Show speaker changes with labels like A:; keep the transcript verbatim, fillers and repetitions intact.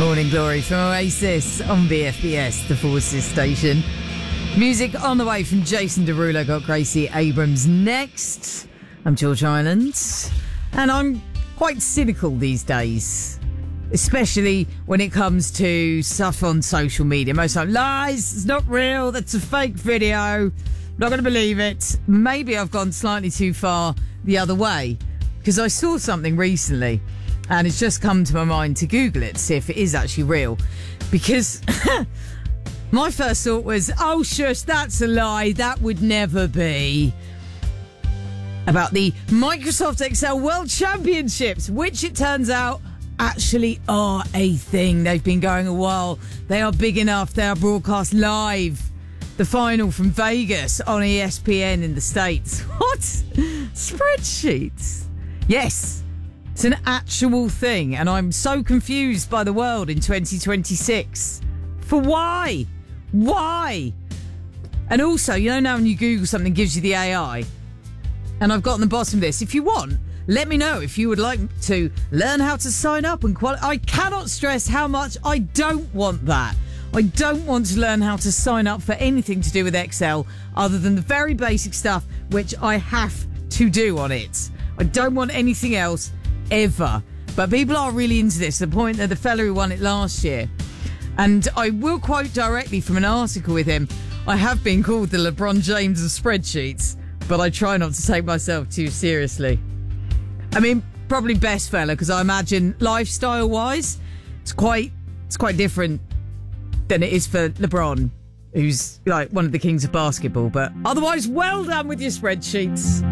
A: Morning Glory from Oasis on B F B S, the Forces station. Music on the way from Jason Derulo. Got Gracie Abrams next. I'm George Ireland, and I'm quite cynical these days, especially when it comes to stuff on social media. Most of the time, lies, it's not real, that's a fake video, not going to believe it. Maybe I've gone slightly too far the other way, because I saw something recently and it's just come to my mind to Google it to see if it is actually real. Because my first thought was, oh shush, that's a lie, that would never be. About the Microsoft Excel World Championships, which it turns out actually are a thing. They've been going a while. They are big enough. They are broadcast live. The final from Vegas on E S P N in the States. What? Spreadsheets? Yes. It's an actual thing, and I'm so confused by the world in twenty twenty-six. For why? Why? And also, you know, now when you Google something, it gives you the A I. And I've gotten the bottom of this. If you want, let me know if you would like to learn how to sign up and qualify. I cannot stress how much I don't want that. I don't want to learn how to sign up for anything to do with Excel other than the very basic stuff which I have to do on it. I don't want anything else ever. But people are really into this, to the point that the fella who won it last year, and I will quote directly from an article with him, I have been called the LeBron James of spreadsheets, but I try not to take myself too seriously. I mean, probably best fella, because I imagine lifestyle-wise, it's quite it's quite different than it is for LeBron, who's like one of the kings of basketball. But otherwise, well done with your spreadsheets.